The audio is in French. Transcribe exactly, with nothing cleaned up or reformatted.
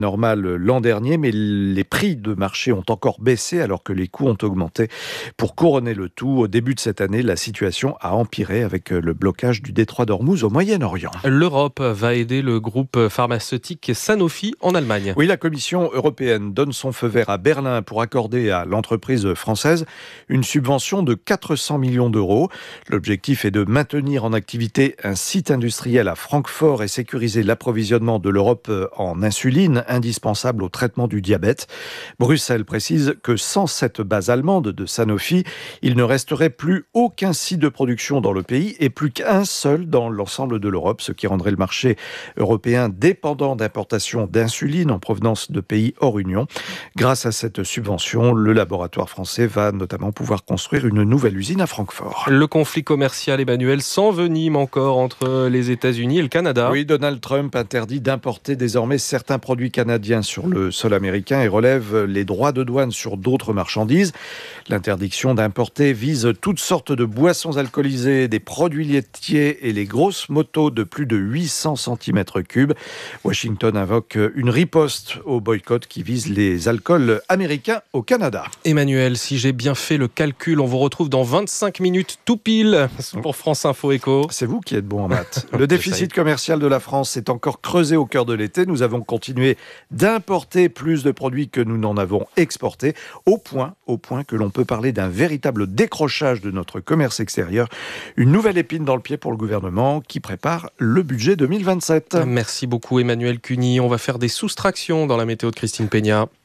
normal l'an dernier, mais les prix de marché ont encore baissé alors que les coûts ont augmenté. Pour couronner le tout, au début de cette année, la situation a empiré avec le blocage du détroit d'Ormuz au Moyen-Orient. L'Europe va aider le groupe pharmaceutique Sanofi en Allemagne. Oui, la Commission européenne donne son feu vert à Berlin pour accorder à l'entreprise française une subvention de quatre cents millions d'euros. L'objectif est de maintenir en activité un site industriel à Francfort et sécuriser l'approvisionnement de l'Europe en insuline, indispensable au traitement du diabète. Bruxelles précise que sans cette base allemande de Sanofi, il ne resterait plus aucun site de production dans le pays et plus qu'un seul dans l'ensemble de l'Europe, ce qui rendrait le marché européen dépendant d'importations d'insuline en provenance de pays hors Union. Grâce à cette subvention, le laboratoire français va notamment pouvoir construire une nouvelle usine à Francfort. Le conflit commercial, Emmanuel, s'envenime encore entre les États-Unis et le Canada. Oui, Donald Trump interdit d'importer désormais certains produits canadiens sur le sol américain et relève les droits de douane sur d'autres marchandises. L'interdiction d'importer vise toutes sortes de boissons alcoolisées, des produits laitiers et les grosses motos de plus de huit cents centimètres cubes. Washington invoque une riposte au boycott qui vise les alcools américains au Canada. Emmanuel, si j'ai bien fait le calcul, on vous retrouve dans vingt-cinq minutes tout pile pour France Info Éco. C'est vous qui êtes bon en maths. Le déficit commercial de la France s'est encore creusé au cœur de l'été. Nous avons continué d'importer plus de produits que nous n'en avons exportés, au point, au point que l'on peut parler d'un véritable décrochage de notre commerce extérieur. Une nouvelle épine dans le pied pour le gouvernement qui prépare le budget deux mille vingt-sept. Merci beaucoup Emmanuel Cuny. On va faire des soustractions dans la météo de Christine Peña.